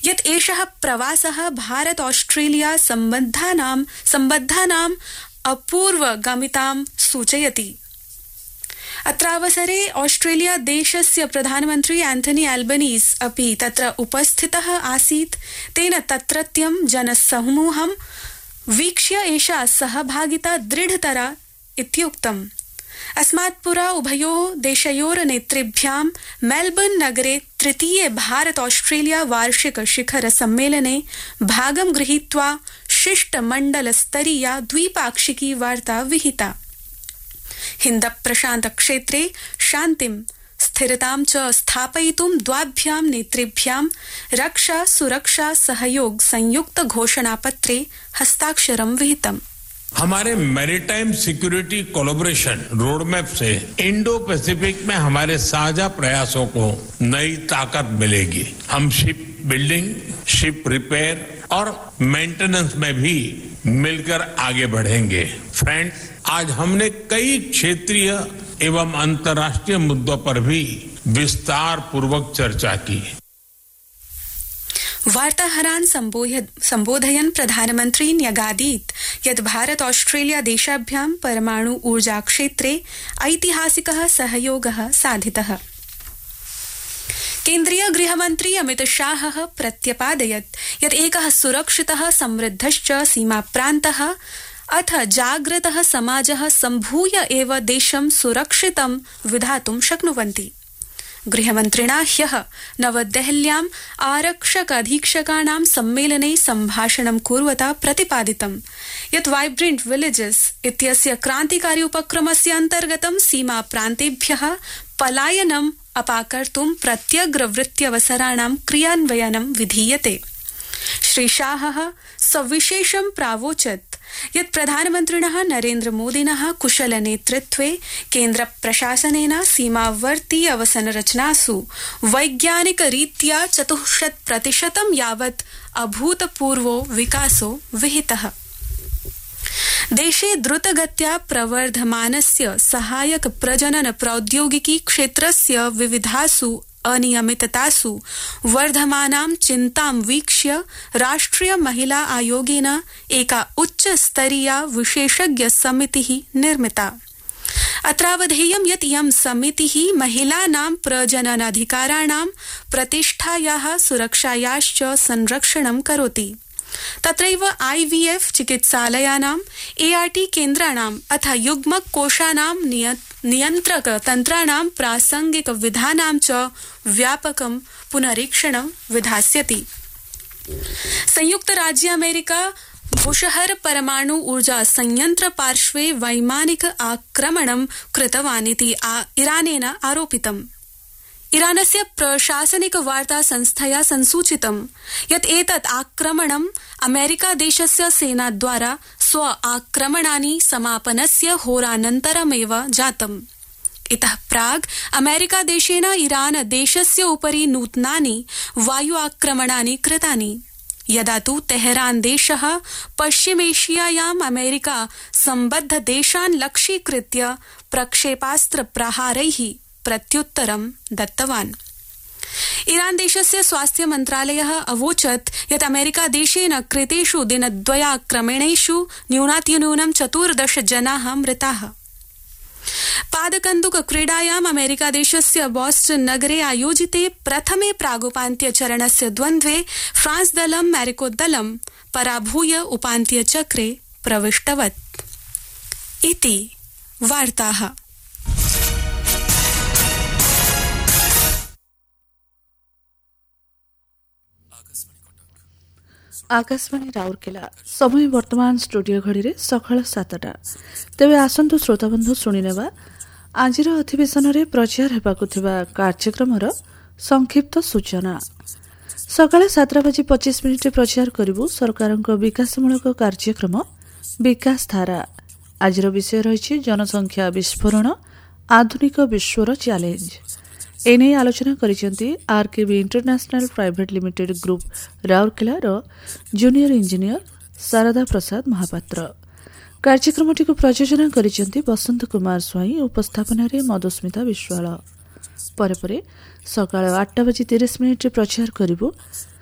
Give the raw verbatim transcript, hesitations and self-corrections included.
यत् एषः प्रवासः भारत ऑस्ट्रेलिया सम्बन्धानां सम्बद्धानाम् अपूर्वगामितां सूचयति। अत्रावसरे ऑस्ट्रेलिया देशस्य प्रधानमन्त्री एंथनी एल्बनीज़ अपि तत्र उपस्थितः आसीत्। तेन तत्रत्यं जनसमूहं वीक्ष्य एषा सहभागिता दृढतरा इत्युक्तम्। अस्मात् पुरा उभयोः देशयोः नेतृभ्यां मेलबर्न नगरे तृतीये भारत ऑस्ट्रेलिया वार्षिक शिखर सम्मेलने भागं गृहीत्वा शिष्टमण्डलस्तरीया द्विपाक्षिकी वार्ता विहिता। हिन्द प्रशान्त क्षेत्रे शान्तिं स्थिरतां च स्थापयितुं द्वाभ्यां नेतृभ्यां रक्षा सुरक्षा सहयोग संयुक्त घोषणापत्रे हस्ताक्षरं विहितम्। हमारे maritime security collaboration road map से इंडो पैसिफिक में हमारे साझा प्रयासों को नई ताकत मिलेगी। हम शिप बिल्डिंग, शिप रिपेयर और मेंटेनेंस में भी मिलकर आगे बढ़ेंगे। फ्रेंड्स, आज हमने कई क्षेत्रीय एवं अंतर्राष्ट्रीय मुद्दों पर भी विस्तार पूर्वक चर्चा की। वार्ताहरान् सम्बोधयन् प्रधानमन्त्री न्यगादीत् यत् भारत ऑस्ट्रेलिया देशाभ्यां परमाणु ऊर्जा क्षेत्रे ऐतिहासिकः सहयोगः साधितः। केन्द्रीय गृहमन्त्री अमित शाहः प्रत्यपादयत् यत् एकः सुरक्षितः समृद्धश्च सीमाप्रान्तः अथ जागृतः समाजः सम्भूय एव देशं सुरक्षितं विधातुं शक्नुवन्ति। गृहमन्त्रिणा ह्यः नवदेहल्याम् आरक्षक अधीक्षकाणां सम्मेलने सम्भाषणं कुर्वता प्रतिपादितं यत् वाइब्रेंट विलेजेस इत्यस्य क्रान्तिकारी उपक्रमस्य अन्तर्गतं सीमा प्रान्तेभ्यः पलायनम् अपाकर्तुं प्रत्यग्रवृत्त्यवसराणां क्रियान्वयनं विधीयते। श्री शाहः सविशेषं प्रावोचत् यत् प्रधानमन्त्रिणः नरेन्द्र मोदिनः कुशल नेतृत्वे केन्द्र प्रशासनेन सीमावर्ती अवसंरचनासु वैज्ञानिक रीत्या चतुष्शत प्रतिशतं यावत् अभूतपूर्वो विकासो विहितः। देशे द्रुतगत्या प्रवर्धमानस्य सहायक प्रजनन प्रौद्योगिकी क्षेत्रस्य विविधासु अनियमिततासु वर्धमानां चिन्तां वीक्ष्य राष्ट्रिय महिला आयोगेन एका उच्च स्तरीया विशेषज्ञ समितिः निर्मिता। अत्रावधेयं यत् इयं समितिः महिलानां प्रजननाधिकाराणां प्रतिष्ठायाः सुरक्षायाश्च संरक्षणं करोति। तत्रैव आईवीएफ चिकित्सालयानां एआरटी केन्द्राणाम् अथ युग्मक कोशानां नियन्त्रक तन्त्राणां प्रासंगिक विधानां च व्यापकं पुनरीक्षणं विधास्यति। संयुक्त राज्य अमेरिका बुशहर परमाणु ऊर्जा संयंत्र पार्श्वे वैमानिक आक्रमणं कृतवानिति इरानेन आरोपितम्। इरानस्य प्रशासनिक वार्ता संस्थया संसूचितं यत् एतत् आक्रमणम् अमेरिका देशस्य सेनाद्वारा स्व आक्रमणानि समापनस्य होरानन्तरमेव जातम्। इतः प्राग् अमेरिका देशेन इरान देशस्य उपरि नूतनानि वायु आक्रमणानि कृतानि। यदा तु तेहरान देशः पश्चिमेशियायाम् अमेरिका सम्बद्ध देशान् लक्ष्यीकृत्य प्रक्षेपास्त्र प्रहारैः प्रत्युत्तरं दत्तवान्। ईरान देशस्य स्वास्थ्य मन्त्रालयः अवोचत् यत् अमेरिका देशेन कृतेषु दिनद्वयाक्रमणेषु न्यूनातिन्यूनं चतुर्दश जनाः मृताः। पादकन्दुक क्रीडायाम् अमेरिका देशस्य बोस्टन नगरे आयोजिते प्रथमे प्रागुपान्त्य चरणस्य द्वन्द्वे फ्रांस दलं मैरिको दलं पराभूय उपान्त्य चक्रे प्रविष्टवत्। इति वार्ताः। आकाशवाणी राउरकेला समय वर्तमान स्टूडियो घड़ी सकाल सातटा। तेबे आसंतु श्रोताबंधु शुणिनेबा आजिर अधिवेशन में प्रचार हेबाकु थिबा कार्यक्रमर संक्षिप्त सूचना। सकाल सातटा बजी पच्चीस मिनिट प्रचार करिबु सरकारक विकासमूलक कार्यक्रम विकास धारा। आजिर विषय रही जनसंख्या विस्फोरण आधुनिक विश्वर चैलेंज। एने आलोचना करिसेंती RKB international private limited group राउरकेलार junior engineer Sharda प्रसाद महापात्र। कार्यक्रमटी को प्रयोजना करिसेंती बसंत कुमार स्वाई। उपस्थापन मधुस्मिता विश्वाल। परे परे सकाळ आठटा बजी तीस मिनिट प्रचार करिबु